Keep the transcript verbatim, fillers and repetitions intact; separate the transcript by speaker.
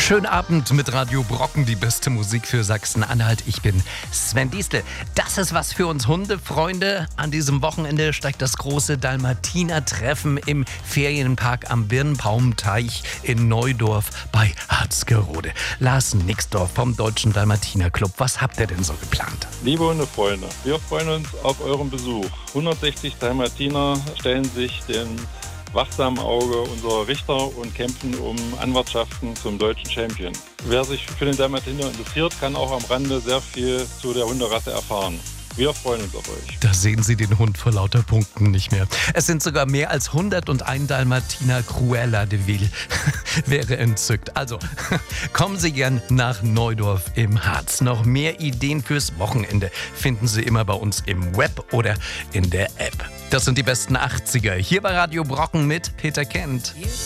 Speaker 1: Schönen Abend mit Radio Brocken, die beste Musik für Sachsen-Anhalt. Ich bin Sven Diestel. Das ist was für uns Hundefreunde. An diesem Wochenende steigt das große Dalmatiner-Treffen im Ferienpark am Birnbaumteich in Neudorf bei Harzgerode. Lars Nixdorf vom Deutschen Dalmatiner Club. Was habt ihr denn so geplant?
Speaker 2: Liebe Hundefreunde, wir freuen uns auf euren Besuch. hundertsechzig Dalmatiner stellen sich den wachsamen Auge unserer Richter und kämpfen um Anwartschaften zum deutschen Champion. Wer sich für den Dalmatiner interessiert, kann auch am Rande sehr viel zu der Hunderasse erfahren. Wir freuen uns auf euch.
Speaker 1: Da sehen Sie den Hund vor lauter Punkten nicht mehr. Es sind sogar mehr als hunderteins Dalmatiner Cruella de Vil. Wäre entzückt. Also, kommen Sie gern nach Neudorf im Harz. Noch mehr Ideen fürs Wochenende finden Sie immer bei uns im Web oder in der App. Das sind die besten achtziger. Hier bei Radio Brocken mit Peter Kent.